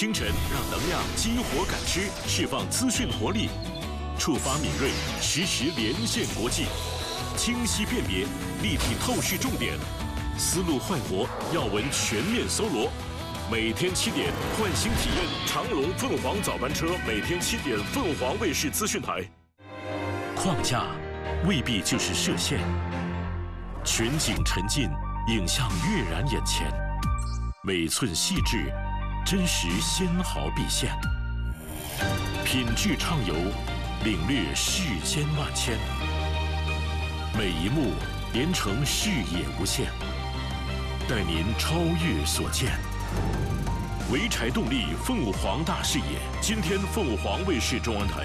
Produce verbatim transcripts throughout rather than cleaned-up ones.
清晨让能量激活感知，释放资讯活力，触发敏锐，实时连线国际，清晰辨别，立体透视重点，思路焕活，要闻全面搜罗。每天七点唤醒体验长龙凤凰早班车，每天七点凤凰卫视资讯台。框架未必就是设限，全景沉浸，影像跃然眼前，每寸细致，真实纤毫毕现，品质畅游，领略世间万千，每一幕连成视野无限，带您超越所见。潍柴动力凤凰大视野，今天凤凰卫视中文台。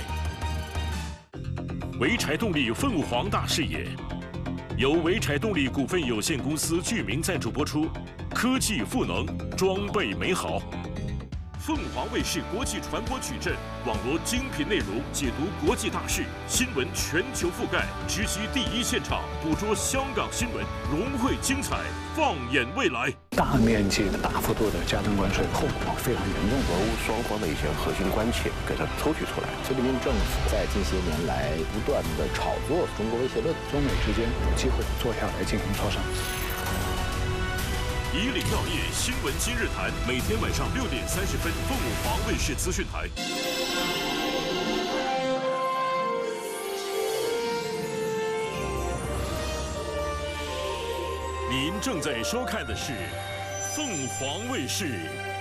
潍柴动力凤凰大视野，由潍柴动力股份有限公司具名赞助播出，科技赋能，装备美好。凤凰卫视国际传播矩阵，网罗精品内容，解读国际大事，新闻全球覆盖，直击第一现场，捕捉香港新闻，融汇精彩，放眼未来。 大面积的、大幅度的加征关税，后果非常严重。 俄乌双方的一些核心关切给它抽取出来。 菲律宾政府在近些年来不断的炒作中国威胁论， 中美之间有机会坐下来进行磋商。 以领要业，新闻今日谈，每天晚上六点三十分，凤凰卫视资讯台。您正在收看的是凤凰卫视